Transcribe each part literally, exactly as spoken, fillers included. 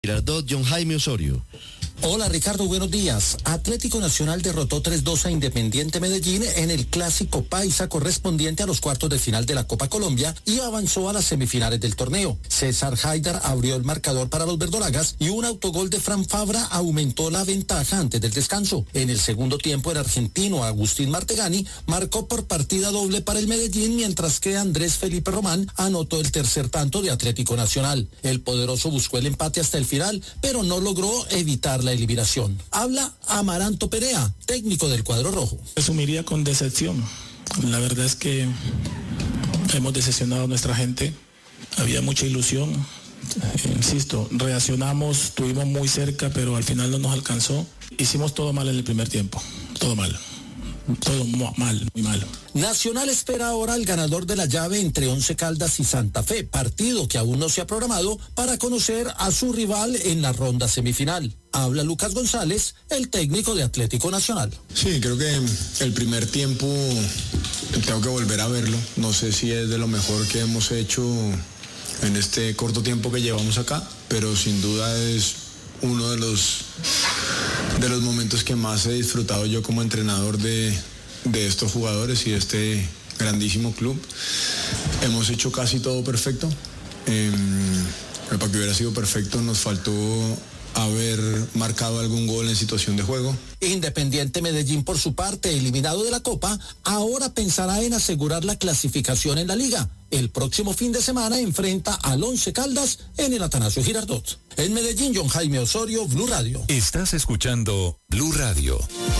Girardot, John Jaime Osorio. Hola Ricardo, buenos días. Atlético Nacional derrotó tres dos a Independiente Medellín en el Clásico Paisa correspondiente a los cuartos de final de la Copa Colombia y avanzó a las semifinales del torneo. César Haidar abrió el marcador para los verdolagas y un autogol de Fran Fabra aumentó la ventaja antes del descanso. En el segundo tiempo el argentino Agustín Martegani marcó por partida doble para el Medellín, mientras que Andrés Felipe Román anotó el tercer tanto de Atlético Nacional. El poderoso buscó el empate hasta el final, pero no logró evitar la eliminación. Habla Amaranto Perea, técnico del cuadro rojo. Resumiría con decepción. La verdad es que hemos decepcionado a nuestra gente. Había mucha ilusión. Eh, insisto, reaccionamos, estuvimos muy cerca, pero al final no nos alcanzó. Hicimos todo mal en el primer tiempo. Todo mal. Todo mal, muy mal. Nacional espera ahora al ganador de la llave entre Once Caldas y Santa Fe, partido que aún no se ha programado, para conocer a su rival en la ronda semifinal. Habla Lucas González, el técnico de Atlético Nacional. Sí, creo que el primer tiempo tengo que volver a verlo. No sé si es de lo mejor que hemos hecho en este corto tiempo que llevamos acá, pero sin duda es uno de los de los momentos que más he disfrutado yo como entrenador de, de estos jugadores y de este grandísimo club. Hemos hecho casi todo perfecto. Eh, para que hubiera sido perfecto nos faltó haber marcado algún gol en situación de juego. Independiente Medellín, por su parte, eliminado de la Copa, ahora pensará en asegurar la clasificación en la Liga. El próximo fin de semana enfrenta al Once Caldas en el Atanasio Girardot. En Medellín, John Jaime Osorio, Blue Radio. Estás escuchando Blue Radio.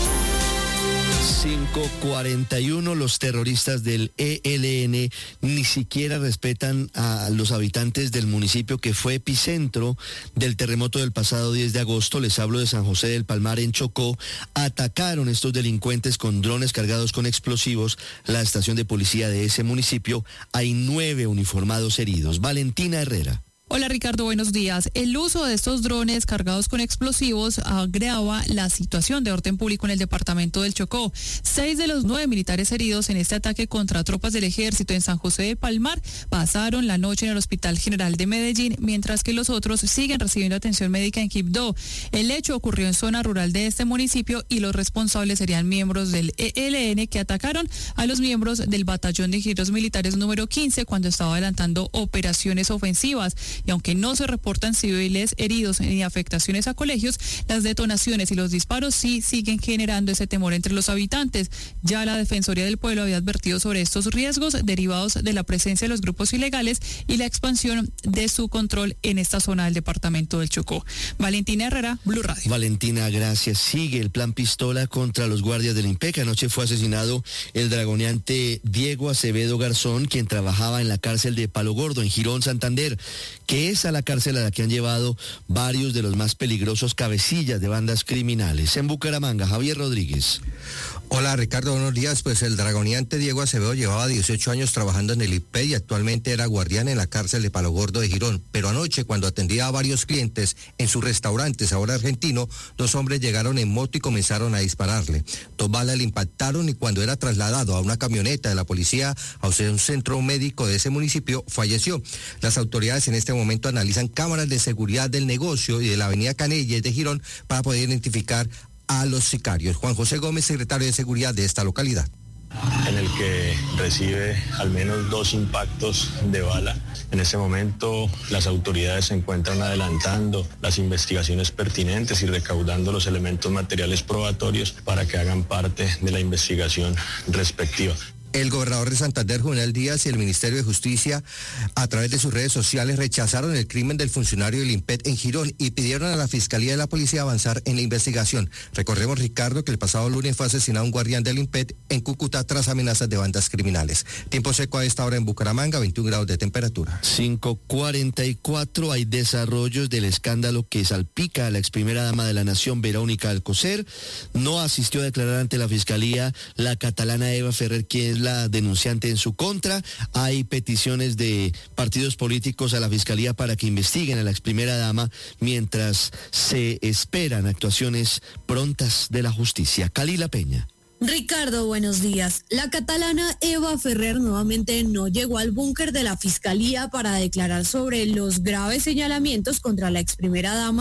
cinco cuarenta y uno, los terroristas del E L N ni siquiera respetan a los habitantes del municipio que fue epicentro del terremoto del pasado diez de agosto. Les hablo de San José del Palmar, en Chocó. Atacaron estos delincuentes con drones cargados con explosivos la estación de policía de ese municipio. Hay nueve uniformados heridos. Valentina Herrera. Hola Ricardo, buenos días. El uso de estos drones cargados con explosivos agrava la situación de orden público en el departamento del Chocó. Seis de los nueve militares heridos en este ataque contra tropas del ejército en San José de Palmar pasaron la noche en el Hospital General de Medellín, mientras que los otros siguen recibiendo atención médica en Quibdó. El hecho ocurrió en zona rural de este municipio y los responsables serían miembros del E L N que atacaron a los miembros del Batallón de Ingenieros Militares número quince cuando estaba adelantando operaciones ofensivas. Y aunque no se reportan civiles heridos ni afectaciones a colegios, las detonaciones y los disparos sí siguen generando ese temor entre los habitantes. Ya la Defensoría del Pueblo había advertido sobre estos riesgos derivados de la presencia de los grupos ilegales y la expansión de su control en esta zona del departamento del Chocó. Valentina Herrera, Blue Radio. Valentina, gracias. Sigue el plan pistola contra los guardias del IMPEC. Anoche fue asesinado el dragoneante Diego Acevedo Garzón, quien trabajaba en la cárcel de Palo Gordo, en Girón, Santander, que es a la cárcel a la que han llevado varios de los más peligrosos cabecillas de bandas criminales. En Bucaramanga, Javier Rodríguez. Hola Ricardo, buenos días. Pues el dragoneante Diego Acevedo llevaba dieciocho años trabajando en el I P E y actualmente era guardián en la cárcel de Palo Gordo de Girón. Pero anoche, cuando atendía a varios clientes en sus restaurantes, ahora argentino, dos hombres llegaron en moto y comenzaron a dispararle. Dos balas le impactaron y cuando era trasladado a una camioneta de la policía a un centro médico de ese municipio, falleció. Las autoridades en este momento analizan cámaras de seguridad del negocio y de la avenida Canelles de Girón para poder identificar a los sicarios. Juan José Gómez, secretario de Seguridad de esta localidad. En el que recibe al menos dos impactos de bala. En ese momento las autoridades se encuentran adelantando las investigaciones pertinentes y recaudando los elementos materiales probatorios para que hagan parte de la investigación respectiva. El gobernador de Santander, Juvenal Díaz, y el Ministerio de Justicia, a través de sus redes sociales, rechazaron el crimen del funcionario del IMPET en Girón y pidieron a la Fiscalía de la Policía avanzar en la investigación. Recordemos, Ricardo, que el pasado lunes fue asesinado un guardián del IMPET en Cúcuta tras amenazas de bandas criminales. Tiempo seco a esta hora en Bucaramanga, veintiún grados de temperatura. cinco cuarenta y cuatro, hay desarrollos del escándalo que salpica a la ex primera dama de la Nación, Verónica Alcocer. No asistió a declarar ante la Fiscalía la catalana Eva Ferrer, quien es la denunciante en su contra. Hay peticiones de partidos políticos a la Fiscalía para que investiguen a la ex primera dama mientras se esperan actuaciones prontas de la justicia. Calila Peña. Ricardo, buenos días. La catalana Eva Ferrer nuevamente no llegó al búnker de la Fiscalía para declarar sobre los graves señalamientos contra la ex primera dama